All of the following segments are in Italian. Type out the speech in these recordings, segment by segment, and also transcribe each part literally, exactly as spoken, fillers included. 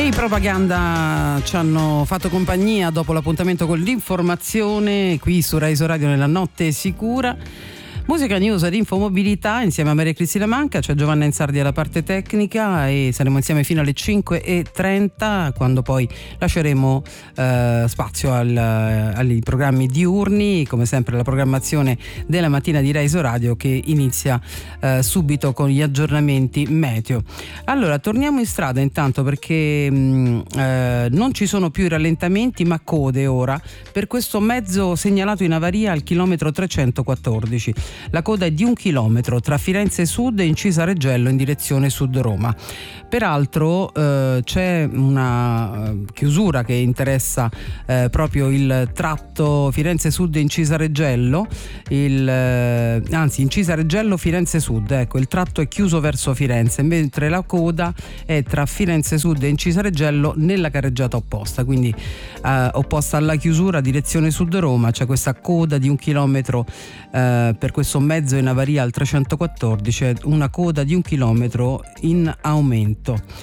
E i Propaganda ci hanno fatto compagnia dopo l'appuntamento con l'informazione qui su Rai Radio nella Notte Sicura. Musica, news ed infomobilità insieme a Maria Cristina Manca, c'è Giovanna Insardi alla parte tecnica e saremo insieme fino alle cinque e trenta, quando poi lasceremo eh, spazio al, ai programmi diurni, come sempre la programmazione della mattina di Rai Radio che inizia eh, subito con gli aggiornamenti meteo. Allora torniamo in strada intanto perché mh, eh, non ci sono più i rallentamenti ma code ora per questo mezzo segnalato in avaria al chilometro trecentoquattordici. La coda è di un chilometro tra Firenze Sud e Incisa Reggello in direzione Sud Roma. Peraltro eh, c'è una chiusura che interessa eh, proprio il tratto Firenze Sud e Incisa Reggello, il, eh, anzi Incisa Reggello Firenze Sud, ecco, il tratto è chiuso verso Firenze, mentre la coda è tra Firenze Sud e Incisa Reggello nella carreggiata opposta, quindi eh, opposta alla chiusura direzione Sud Roma c'è questa coda di un chilometro eh, per questo mezzo in avaria al trecentoquattordici, una coda di un chilometro in aumento.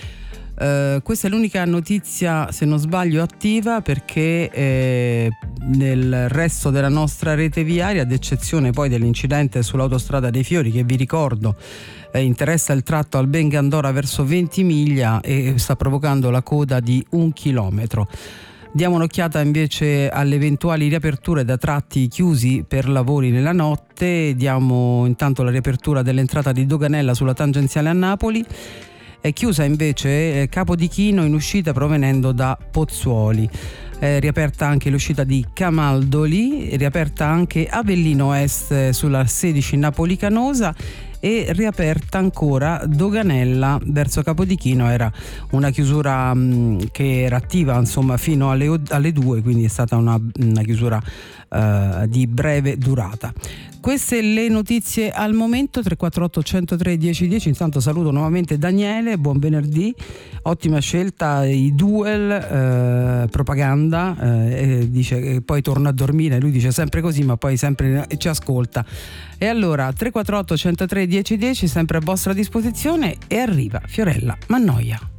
Uh, questa è l'unica notizia, se non sbaglio, attiva, perché eh, nel resto della nostra rete viaria, ad eccezione poi dell'incidente sull'autostrada dei Fiori, che vi ricordo eh, interessa il tratto Alben-Gandora verso Ventimiglia e sta provocando la coda di un chilometro. Diamo un'occhiata invece alle eventuali riaperture da tratti chiusi per lavori nella notte. Diamo intanto la riapertura dell'entrata di Doganella sulla tangenziale a Napoli. È chiusa invece Capodichino in uscita provenendo da Pozzuoli. È riaperta anche l'uscita di Camaldoli, è riaperta anche Avellino Est sulla sedici Napoli-Canosa e riaperta ancora Doganella verso Capodichino. Era una chiusura mh, che era attiva insomma fino alle, alle due, quindi è stata una, una chiusura uh, di breve durata. Queste le notizie al momento. Tre quattro otto uno zero tre uno zero uno zero. Intanto saluto nuovamente Daniele, buon venerdì, ottima scelta, i Duel, eh, Propaganda, eh, e dice che poi torna a dormire, lui dice sempre così ma poi sempre ci ascolta. E allora tre quattro otto uno zero tre uno zero uno zero sempre a vostra disposizione e arriva Fiorella Mannoia.